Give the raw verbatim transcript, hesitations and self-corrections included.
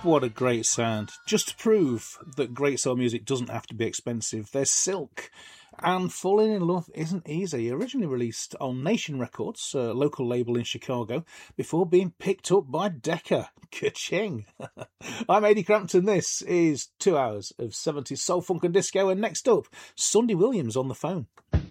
What a great sound. Just to prove that great soul music doesn't have to be expensive, there's Silk. And Falling in Love Isn't Easy, originally released on Nation Records, a local label in Chicago, before being picked up by Decca. Ka-ching! I'm Eddie Crampton. This is two hours of seventies soul, funk and disco, and next up, Sunday Williams on the phone.